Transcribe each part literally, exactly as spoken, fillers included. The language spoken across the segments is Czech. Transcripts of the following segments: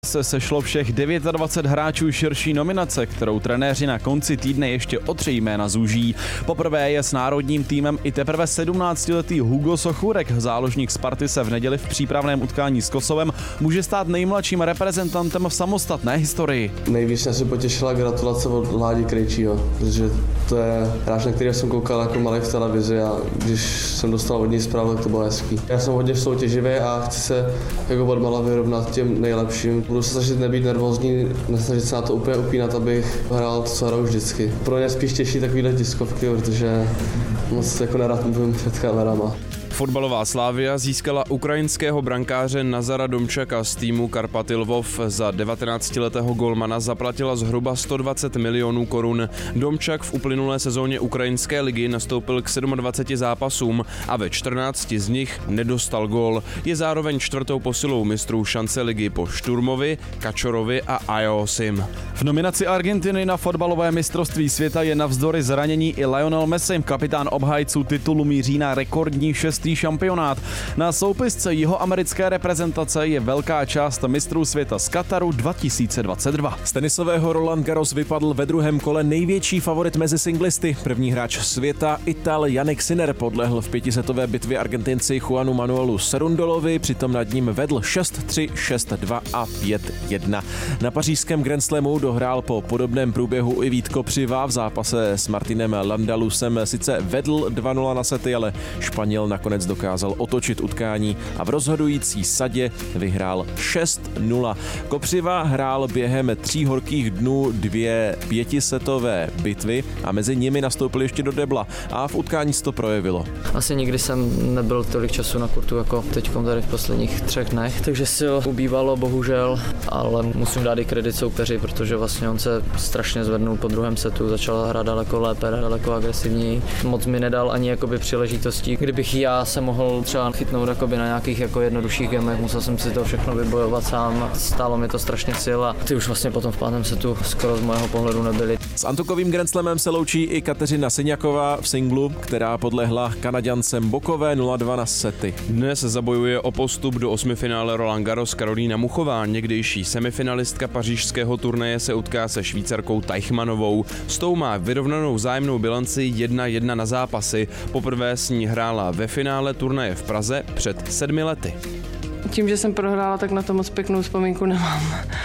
Se sešlo všech dvacet devět hráčů širší nominace, kterou trenéři na konci týdne ještě o tři jména zúží. Poprvé je s národním týmem i teprve sedmnáctiletý Hugo Sochůrek. Záložník Sparty se v neděli v přípravném utkání s Kosovem může stát nejmladším reprezentantem v samostatné historii. Nejvíc mě se potěšila gratulace od Ládi Krejčího, protože to je hráč, na který jsem koukal jako malý v televizi a když jsem dostal od něj zprávu, tak to bylo hezký. Já jsem hodně soutěživý a chci se jako odmala vyrovnat těm nejlepším. Budu se snažit nebýt nervózní, nesnažit se na to úplně upínat, abych hrál to, co hraju vždycky. Pro mě spíš těší takovýhle tiskovky, protože moc jako nerad mluvím před kamerama. Fotbalová Slavia získala ukrajinského brankáře Nazara Domčaka z týmu Karpaty Lvov. Za devatenáctiletého golmana zaplatila zhruba sto dvacet milionů korun. Domčak v uplynulé sezóně ukrajinské ligy nastoupil k dvaceti sedmi zápasům a ve čtrnácti z nich nedostal gól. Je zároveň čtvrtou posilou mistrů šance ligy po Šturmovi, Kačorovi a Ayosim. V nominaci Argentiny na fotbalové mistrovství světa je navzdory zranění i Lionel Messi. Kapitán obhájců titulu míří na rekordní šestý šampionát. Na soupisce jihoamerické reprezentace je velká část mistrů světa z Kataru dva tisíce dvacet dva. Z tenisového Roland Garros vypadl ve druhém kole největší favorit mezi singlisty. První hráč světa, Ital Jannik Sinner, podlehl v pětisetové bitvě Argentinci Juanu Manuelu Cerundolovi, přitom nad ním vedl šest tři, šest dva a pět jedna. Na pařížském Grand Slamu dohrál po podobném průběhu i Vít Kopřiva. V zápase s Martinem Landalusem sice vedl dva nula na sety, ale Španěl nakonec dokázal otočit utkání a v rozhodující sadě vyhrál šest nula. Kopřiva hrál během tří horkých dnů dvě pětisetové bitvy a mezi nimi nastoupil ještě do debla a v utkání se to projevilo. Asi nikdy jsem nebyl tolik času na kurtu jako teď tady v posledních třech dnech, takže sil ubývalo bohužel, ale musím dát i kredit soupeři, protože vlastně on se strašně zvednul po druhém setu, začal hrát daleko lépe, daleko agresivněji. Moc mi nedal ani jakoby příležitostí, kdybych já se mohl třeba chytnout jakoby na nějakých jako jednodušších gemech, musel jsem si to všechno vybojovat sám, stálo mi to strašně sil a ty už vlastně potom v pátém setu skoro z mého pohledu nebyly. S antukovým Grand Slamem se loučí i Kateřina Syňaková v singlu, která podlehla Kanaďance Mbokové nula dva na sety. Dnes zabojuje o postup do osmifinále Roland Garros Karolína Muchová. Někdejší semifinalistka pařížského turnaje se utká se Švýcarkou Teichmannovou. S tou má vyrovnanou vzájemnou bilanci jedna jedna na zápasy. Poprvé s ní hrála ve finále turnaje v Praze před sedmi lety. Tím, že jsem prohrála, tak na to moc pěknou vzpomínku nemám.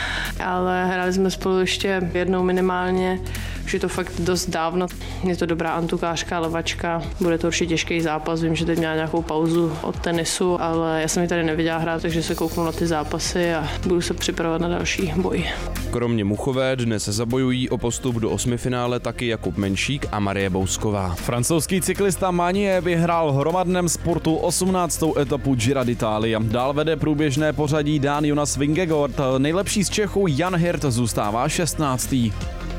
Ale hráli jsme spolu ještě jednou minimálně, už je to fakt dost dávno. Je to dobrá antukářka, levačka, bude to určitě těžký zápas, vím, že teď měla nějakou pauzu od tenisu, ale já jsem ji tady neviděla hrát, takže se kouknu na ty zápasy a budu se připravovat na další boj. Kromě Muchové dnes zabojují o postup do osmifinále taky Jakub Menšík a Marie Bousková. Francouzský cyklista Magnier vyhrál v hromadném sportu osmnáctou etapu Gira d'Italia. Dál vede průběžné pořadí Dán Jonas Vingegaard. Nejlepší z Čechů Jan Hirt zůstává šestnáctý.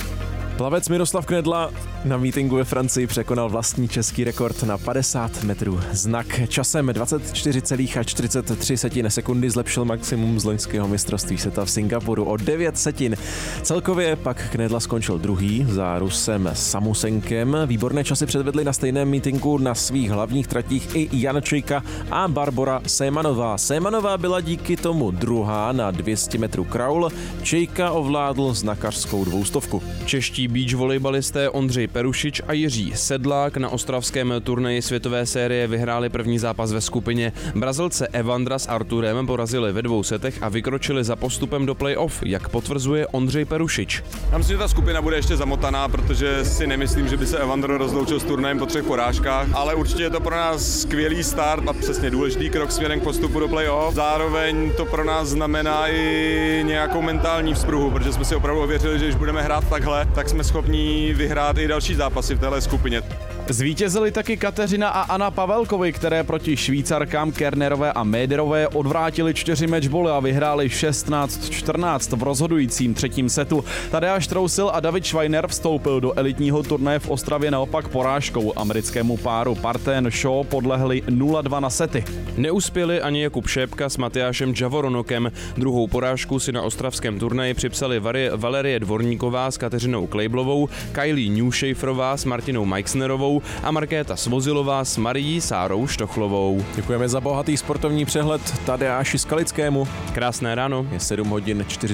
Plavec Miroslav Knedla na mítinku ve Francii překonal vlastní český rekord na padesát metrů. Znak časem dvacet čtyři celá čtyřicet tři sekundy zlepšil maximum z loňského mistrovství světa v Singapuru o devět setin. Celkově pak Knedla skončil druhý za Rusem Samusenkem. Výborné časy předvedli na stejném mítinku na svých hlavních tratích i Jan Čejka a Barbora Sejmanová. Sejmanová byla díky tomu druhá na dvě stě metrů kraul. Čejka ovládl znakařskou dvoustovku. Čeští beach volejbalisté Ondřej Perušič a Jiří Sedlák na ostravském turnaji světové série vyhráli první zápas ve skupině. Brazilce Evandra s Arturem porazili ve dvou setech a vykročili za postupem do play-off, jak potvrzuje Ondřej Perušič. Já myslím, že ta skupina bude ještě zamotaná, protože si nemyslím, že by se Evandro rozloučil s turnajem po třech porážkách, ale určitě je to pro nás skvělý start a přesně důležitý krok směrem k postupu do play-off. Zároveň to pro nás znamená i nějakou mentální vzpruhu, protože jsme si opravdu ověřili, že když budeme hrát takhle, tak jsme schopni vyhrát i další zápasy v téhle skupině. Zvítězily taky Kateřina a Anna Pavelkovi, které proti Švýcarkám Kernerové a Méderové odvrátili čtyři matchboly a vyhráli šestnáct čtrnáct v rozhodujícím třetím setu. Tadeáš Trousil a David Schweiner vstoupil do elitního turnaje v Ostravě naopak porážkou. Americkému páru Partén Shaw podlehli nula dva na sety. Neuspěli ani Jakub Šépka s Matyášem Javoronokem. Druhou porážku si na ostravském turnaji připsali Valerie Dvorníková s Kateřinou Klejblovou, Kylie Newshaferová s Martinou Meixnerovou a Markéta Svozilová s Marií Sárou Štochlovou. Děkujeme za bohatý sportovní přehled Tadeáši Skalickému. Krásné ráno. Je sedm hodin čtyřicet